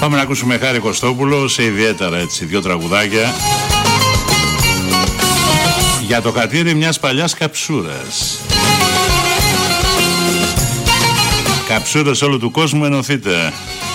Πάμε να ακούσουμε Χάρη Κωστόπουλο σε ιδιαίτερα έτσι δύο τραγουδάκια για το χατήρι μιας παλιάς καψούρας. Καψούρες όλου του κόσμου, ενωθείτε.